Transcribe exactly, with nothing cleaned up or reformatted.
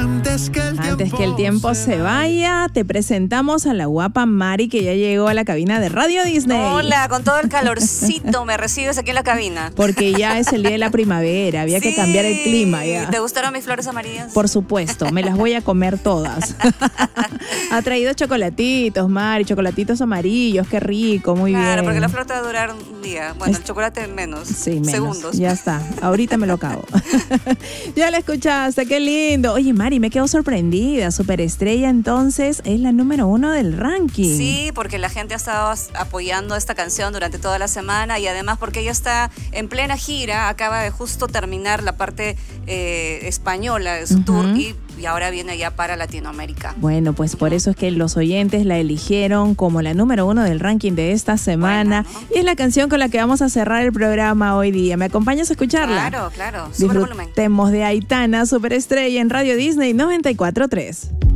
Antes que el, Antes tiempo, que el tiempo se vaya, te presentamos a la guapa Mari, que ya llegó a la cabina de Radio Disney. Hola, con todo el calorcito me recibes aquí en la cabina. Porque ya es el día de la primavera, había Sí. que cambiar el clima ya. ¿Te gustaron mis flores amarillas? Por supuesto, me las voy a comer todas. Ha traído chocolatitos, Mari, chocolatitos amarillos, qué rico, muy claro, bien. Claro, porque la flor te va a durar un día. Bueno, Es... el chocolate menos. Sí, menos. Segundos. Ya está, ahorita me lo acabo. Ya la escuchaste, qué lindo. Oye, Mari, me quedo sorprendida. Superestrella, entonces, es la número uno del ranking. Sí, porque la gente ha estado apoyando esta canción durante toda la semana y además porque ella está en plena gira, acaba de justo terminar la parte eh, española de su uh-huh. tour y, y ahora viene ya para Latinoamérica. Bueno, pues por eso es que los oyentes la eligieron como la número uno del ranking de esta semana. Bueno, ¿no? Y es la canción con la que vamos a cerrar el programa hoy día. ¿Me acompañas a escucharla? Claro, claro. Super volumen. Disfrutemos de Aitana, Superestrella en Radio Disney noventa y cuatro punto tres.